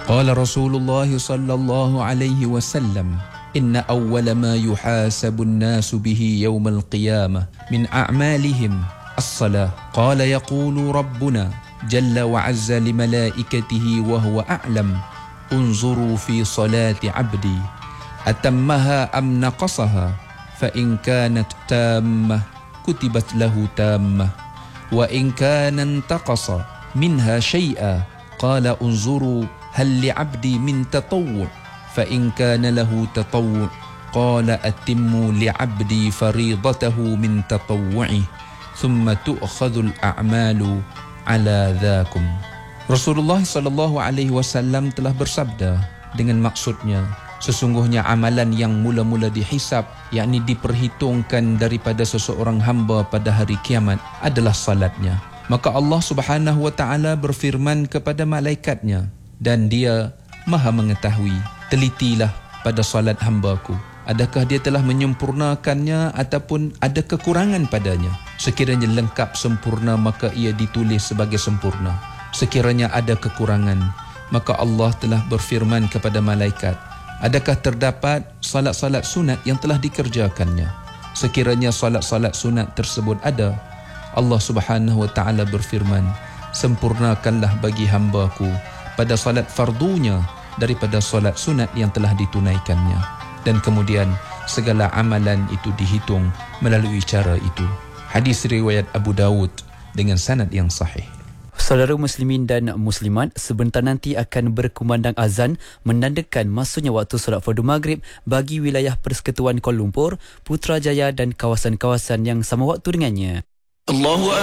قال رسول الله صلى الله عليه وسلم إن أول ما يحاسب الناس به يوم القيامة من أعمالهم الصلاة قال يقول ربنا جل وعز لملائكته وهو أعلم انظروا في صلاة عبدي أتمها أم نقصها فإن كانت تامة كتبت له تامة وإن كان انتقص منها شيئا قال انظروا هل لعبدي من تطوع فإن كان له تطوع قال أتموا لعبدي فريضته من تطوعه ثم تؤخذ الأعمال على ذاكم. Rasulullah sallallahu alaihi wasallam telah bersabda dengan maksudnya, sesungguhnya amalan yang mula-mula dihisab, yakni diperhitungkan daripada seseorang hamba pada hari kiamat adalah salatnya. Maka Allah Subhanahu wa taala berfirman kepada malaikatnya, dan dia Maha mengetahui, telitilah pada salat hamba-Ku. Adakah dia telah menyempurnakannya ataupun ada kekurangan padanya? Sekiranya lengkap sempurna, maka ia ditulis sebagai sempurna. Sekiranya ada kekurangan, maka Allah telah berfirman kepada malaikat, adakah terdapat salat-salat sunat yang telah dikerjakannya? Sekiranya salat-salat sunat tersebut ada, Allah Subhanahu wa taala berfirman, sempurnakanlah bagi hamba-Ku pada salat fardunya daripada salat sunat yang telah ditunaikannya. Dan kemudian segala amalan itu dihitung melalui cara itu. Hadis riwayat Abu Dawud dengan sanad yang sahih. Saudara muslimin dan muslimat, sebentar nanti akan berkumandang azan menandakan masuknya waktu solat fardu maghrib bagi wilayah Persekutuan Kuala Lumpur, Putrajaya dan kawasan-kawasan yang sama waktu dengannya. Allahu